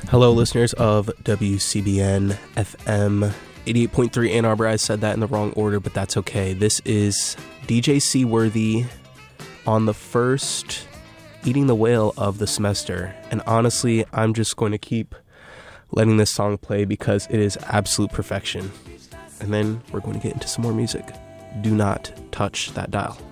Hello, listeners of WCBN FM 88.3 Ann Arbor. I said that in the wrong order, but that's okay. This is DJ Seaworthy on the first Eating the Whale of the semester. And honestly, I'm just going to keep letting this song play because it is absolute perfection. And then we're going to get into some more music. Do not touch that dial.